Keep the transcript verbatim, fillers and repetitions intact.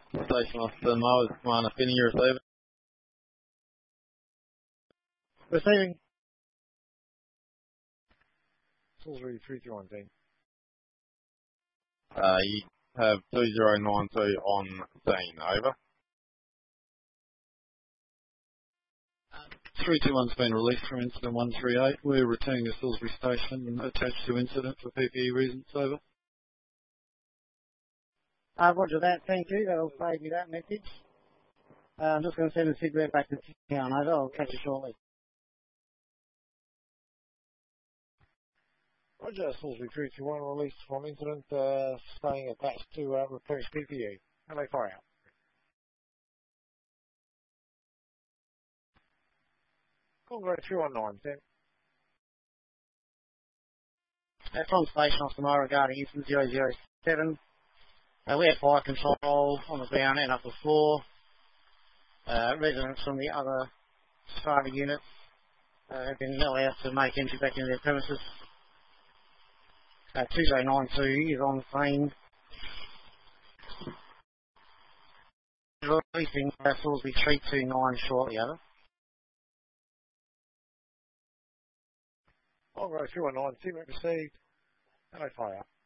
Station Officer Mo, Commander Finney, receiving. Receiving. Salisbury three two one team. Uh, you have two zero nine two on scene, over. three two one's been released from incident one three eight. We're returning to Salisbury Station attached to incident for P P E reasons, over. Uh, roger that, thank you. That'll save me that message. Uh, I'm just going to send a cigarette back to town, over. I'll catch you shortly. Roger, Salisbury three two one released from incident, uh, staying attached to uh, replenish P P E. Hello, fire out. Congo three one nine, ten. Uh, from Station Officer Mo regarding incident zero zero seven. Uh, we have fire control on the ground and upper floor. Uh, residents from the other strata units uh, have been allowed to make entry back into their premises. Uh, two zero nine two is on scene. Releasing uh, Salisbury three two nine shortly, over. Congo three one nine, team received. Hello, fire.